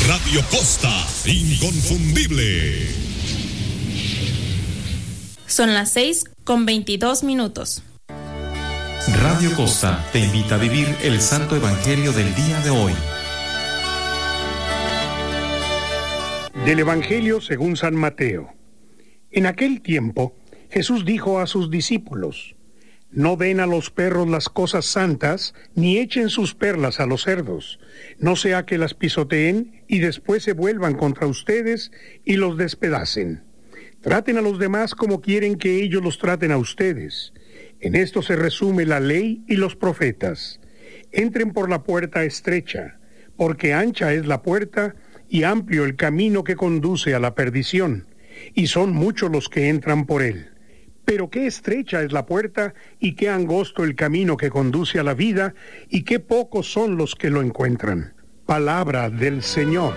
Radio Costa, inconfundible. Son las 6:22. Radio Costa te invita a vivir el Santo Evangelio del día de hoy. Del Evangelio según San Mateo. En aquel tiempo, Jesús dijo a sus discípulos: No den a los perros las cosas santas, ni echen sus perlas a los cerdos, no sea que las pisoteen y después se vuelvan contra ustedes y los despedacen. Traten a los demás como quieren que ellos los traten a ustedes. En esto se resume la ley y los profetas. Entren por la puerta estrecha, porque ancha es la puerta y amplio el camino que conduce a la perdición, y son muchos los que entran por él. Pero qué estrecha es la puerta y qué angosto el camino que conduce a la vida, y qué pocos son los que lo encuentran. Palabra del Señor.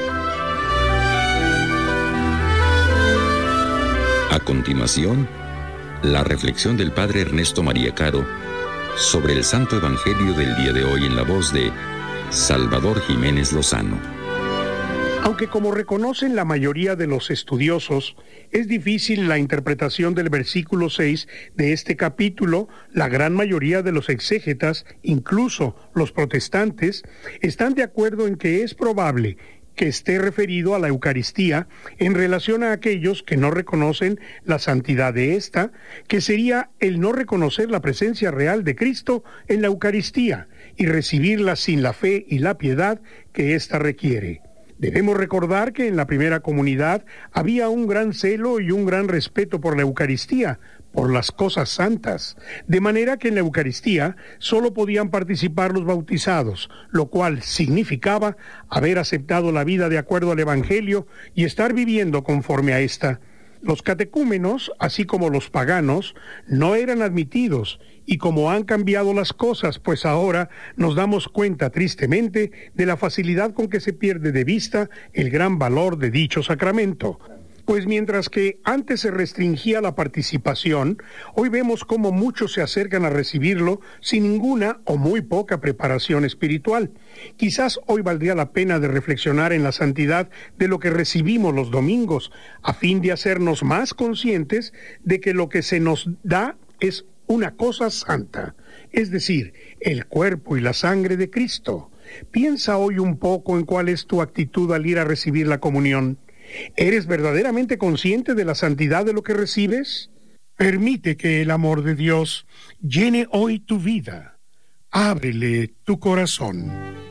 A continuación, la reflexión del Padre Ernesto María Caro sobre el Santo Evangelio del día de hoy en la voz de Salvador Jiménez Lozano. Aunque como reconocen la mayoría de los estudiosos, es difícil la interpretación del versículo 6 de este capítulo, la gran mayoría de los exégetas, incluso los protestantes, están de acuerdo en que es probable que esté referido a la Eucaristía en relación a aquellos que no reconocen la santidad de esta, que sería el no reconocer la presencia real de Cristo en la Eucaristía y recibirla sin la fe y la piedad que ésta requiere. Debemos recordar que en la primera comunidad había un gran celo y un gran respeto por la Eucaristía, por las cosas santas, de manera que en la Eucaristía solo podían participar los bautizados, lo cual significaba haber aceptado la vida de acuerdo al Evangelio y estar viviendo conforme a esta. Los catecúmenos, así como los paganos, no eran admitidos, y como han cambiado las cosas, pues ahora nos damos cuenta tristemente de la facilidad con que se pierde de vista el gran valor de dicho sacramento. Pues mientras que antes se restringía la participación, hoy vemos cómo muchos se acercan a recibirlo sin ninguna o muy poca preparación espiritual. Quizás hoy valdría la pena de reflexionar en la santidad de lo que recibimos los domingos, a fin de hacernos más conscientes de que lo que se nos da es una cosa santa, es decir, el cuerpo y la sangre de Cristo. Piensa hoy un poco en cuál es tu actitud al ir a recibir la comunión. ¿Eres verdaderamente consciente de la santidad de lo que recibes? Permite que el amor de Dios llene hoy tu vida. Ábrele tu corazón.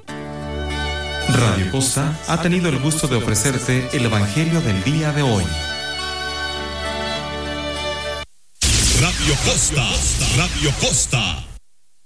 Radio Costa ha tenido el gusto de ofrecerte el Evangelio del día de hoy. Radio Costa, Radio Costa.